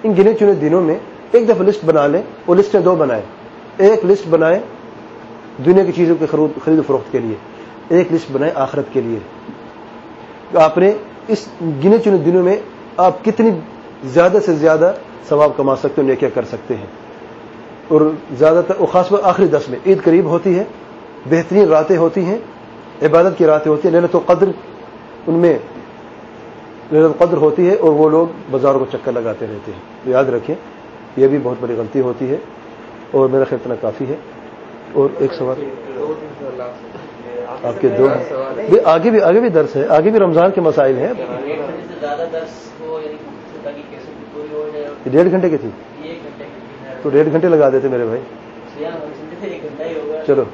ان गिने चुने दिनों में एक दफा लिस्ट बना लें, वो लिस्ट में 2 बनाएं। एक लिस्ट बनाएं दुनिया की चीजों के खरीद फरोख्त के लिए, एक लिस्ट बनाएं आखिरत के लिए। तो आपने इस गिने चुने दिनों में आप कितनी ज्यादा से ज्यादा सवाब कमा सकते हो, नेकियां कर सकते हैं। और ज्यादातर खासकर आखिरी 10 में ईद करीब होती है, बेहतरीन रातें होती हैं, इबादत की रातें होती हैं, लैलतुल क़द्र उनमें लैलतुल क़द्र होती है और वो लोग बाजारों को चक्कर लगाते रहते हैं। तो याद रखें यह भी बहुत बड़ी गलती होती है। और मेरा ख्याल इतना काफी है। और एक सवाल आपके 2 हैं, आगे भी दर्स है, आगे भी रमजान के मसाइल हैं। 1.5 घंटे की थी तो 1.5 घंटे लगा देते मेरे भाई। चलो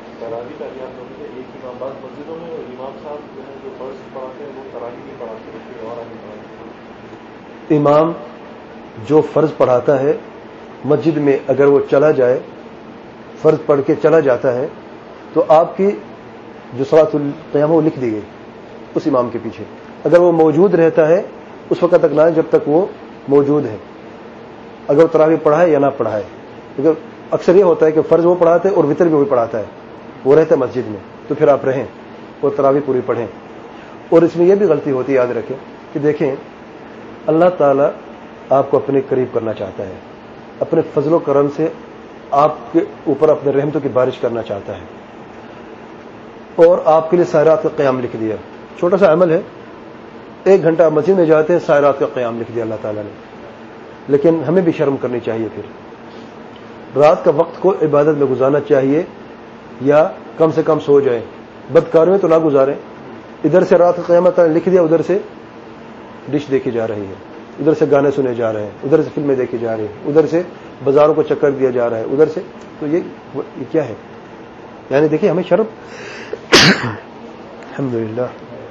इमाम जो फर्ज पढ़ाता है मस्जिद में, अगर वो चला जाए, फर्ज पढ़ के चला जाता है, तो आपकी जो सलातुल क़ियाम वो लिख दी गई उस इमाम के पीछे। अगर वो मौजूद रहता है उस वक्त तक ना जब तक वो मौजूद है, अगर वो तरावी पढ़ाए या ना पढ़ाए। क्योंकि अक्सर ये होता है कि फर्ज वो पढ़ाते हैं और वितर भी वही पढ़ाता है, वो रहता है मस्जिद में, तो फिर आप रहें और तरावी पूरी पढ़ें। और इसमें यह भी गलती होती है, याद रखें कि देखें अल्लाह ताला आपको अपने करीब करना चाहता है, अपने फजलो करम से आपके ऊपर अपने रहमतों की बारिश करना चाहता है, और आपके लिए सारी रात का क़याम लिख दिया। छोटा सा अमल है, 1 घंटा मस्जिद में जाते हैं, सारी रात का क़याम लिख दिया अल्लाह ताला ने। लेकिन हमें भी शर्म करनी चाहिए, फिर रात का वक्त को इबादत में गुजारना चाहिए, या कम से कम सो जाए, बदकारों में तो ना गुजारें। इधर से रात का क़याम लिख दिया, उधर से डिश देखी जा रही है, उधर से गाने सुने जा रहे हैं, उधर से फिल्में देखी जा रही हैं, उधर से बाजारों को चक्कर दिया जा रहा है, उधर से। तो ये क्या है? यानी देखिए हमें शर्म अल्हम्दुलिल्लाह।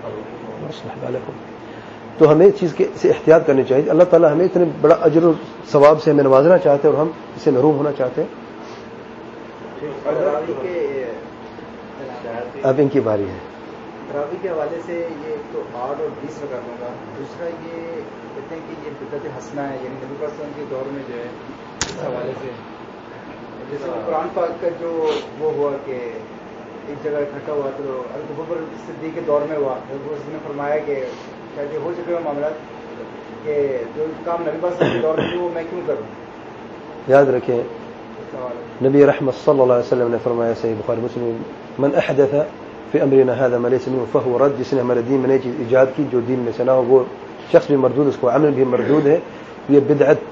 तो हमें इस चीज से एहतियात करनी चाहिए। अल्लाह ताला हमें इतने बड़ा अजर और सवाब से हमें नवाजना चाहते हैं और हम इससे महरूम होना चाहते हैं। अब इनकी बारी है। तरावी के हवाले से ये तो 8 और 20 रकात होगा। दूसरा ये कहते हैं कि ये बिदअत हसना है, यानी नबी पाक के दौर में जो है इस हवाले से, जैसे कुरान पाक का जो वो हुआ कि एक जगह इकट्ठा हुआ, तो अबू बकर सिद्दीक के दौर में हुआ, तो उसने फरमाया कि शायद हो चुके हैं मामला कि जो काम नबी पाक के दौर में वो मैं क्यों करूँ। याद रखें नबी रहमत सल्लल्लाहु अलैहि वसल्लम ने फरमाया, सही बुखारी मुस्लिम, मन अहदथ फी अमरिना हादा मा लैसा मिन्हु फहुव रद्द, जिसने हमारे दीन में नई चीज ईजाद की जो दीन में से ना हो वो शख्स भी मरदूद, उसको अमल भी मरदूद है। ये बिदअत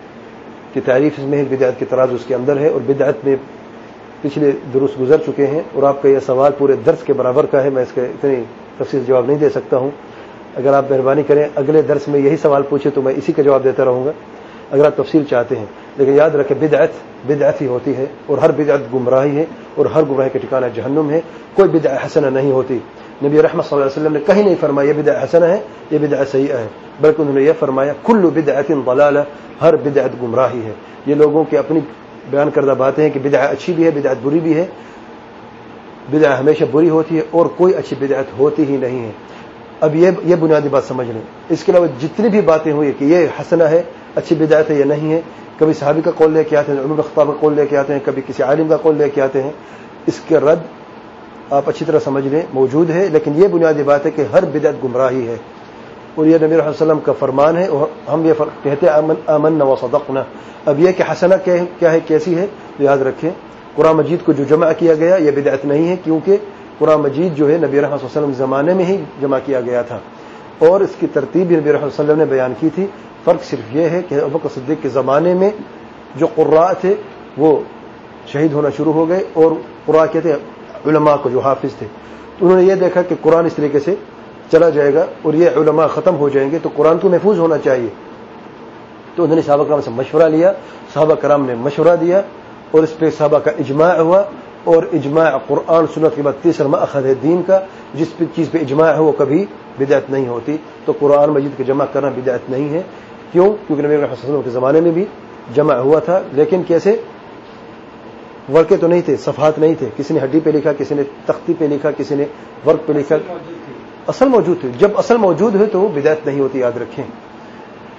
की तारीफ इसमें है, बिदअत की तराज उसके अंदर है, और बिदअत में पिछले दुरुस्त गुजर चुके हैं। और आपका यह सवाल पूरे दर्स के बराबर का है, मैं इसका इतनी तफसील जवाब नहीं दे सकता हूं। अगर आप मेहरबानी करें अगले दर्स में यही सवाल पूछे तो मैं इसी का जवाब देता रहूंगा, अगर आप तफसील चाहते हैं। लेकिन याद रखें बिदअत बिदअत ही होती है, और हर बिदअत गुमराही है, और हर गुमराही का ठिकाना जहन्नुम है। कोई बिदअत हसना नहीं होती। नबी रहमत सल्लल्लाहु अलैहि वसल्लम ने कहीं नहीं फरमाया ये बिदअत हसना है, ये बिदअत सय्यअ है, बल्कि उन्होंने यह फरमाया कुल्लु बिदअतिन दलाला, हर बिदअत गुमराही है। ये लोगों की अपनी बयान करदा बातें हैं कि बिदअत अच्छी भी है, बिदअत बुरी भी है। बिदअत हमेशा बुरी होती है और कोई अच्छी बिदअत होती ही नहीं है। अब ये बुनियादी बात समझ लें। इसके अलावा जितनी भी बातें हुई कि ये हसना है, अच्छी बिदअत है, ये नहीं है, कभी सहाबी का कौल लेके आते हैं, उमर ख़त्ताब का कौल लेके आते हैं, कभी किसी आलिम का कौल लेके आते हैं, इसके रद्द आप अच्छी तरह समझ लें मौजूद है। लेकिन ये बुनियादी बात है कि हर बिदअत गुमराही है, और ये नबी वसल्लम का फरमान है, और हम ये कहते हैं आमन्ना व सदक़ना। अब यह कि हसना क्या है, कैसी है, तो याद रखें कुरान मजीद को जो जमा किया गया यह बिदअत नहीं है, क्योंकि कुरान मजीद जो है नबी रहमत सल्लल्लाहु अलैहि वसल्लम ज़माने में ही जमा किया गया था, और इसकी तरतीब भी नबी रहमत सल्लल्लाहु अलैहि वसल्लम ने बयान की थी। फर्क सिर्फ यह है कि अबू बकर सिद्दीक के ज़माने में जो कुर्रा थे वो शहीद होना शुरू हो गए, और कुर्रा कहते हैं उलमा को, जो हाफिज थे, तो उन्होंने ये देखा कि कुरान इस तरीके से चला जाएगा और ये उलमा खत्म हो जाएंगे, तो कुरान को महफूज होना चाहिए। तो उन्होंने सहाबा कराम से मशवरा लिया, सहाबा कराम ने मशवरा दिया, और इस पर सहाबा का इजमा हुआ, और इजमा कुरान सुन्नत के बाद तीसरा मअखज़ है दीन का। जिस चीज़ पे इजमा है वो कभी बिदअत नहीं होती। तो कुरान मजीद के जमा करना बिदअत नहीं है। क्यों? क्योंकि नबी सल्लल्लाहु अलैहि वसल्लम के ज़माने में भी जमा हुआ था, लेकिन कैसे, वर्के तो नहीं थे, सफ़हात नहीं थे, किसी ने हड्डी पे लिखा, किसी ने तख्ती पे लिखा, किसी ने वर्क पे लिखा, असल मौजूद थे। जब असल मौजूद है तो वो बिदअत नहीं होती, याद रखें।